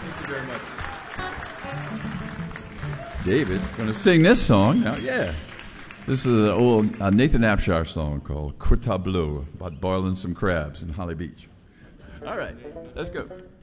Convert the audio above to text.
Thank you very much. David's going to sing this song now. Yeah. This is an old Nathan Abshire song called Coeur Tableau about boiling some crabs in Holly Beach. All right, let's go.